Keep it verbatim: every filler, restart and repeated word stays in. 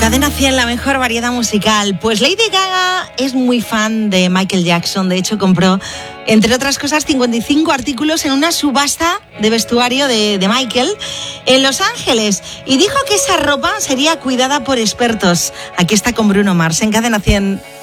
Cadena cien, la mejor variedad musical. Pues Lady Gaga es muy fan de Michael Jackson. De hecho, compró, entre otras cosas, cincuenta y cinco artículos en una subasta de vestuario de, de Michael en Los Ángeles. Y dijo que esa ropa sería cuidada por expertos. Aquí está con Bruno Mars en Cadena cien.